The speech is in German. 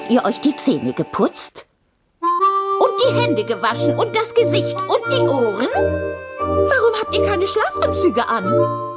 Habt ihr euch die Zähne geputzt? Und die Hände gewaschen und das Gesicht und die Ohren? Warum habt ihr keine Schlafanzüge an?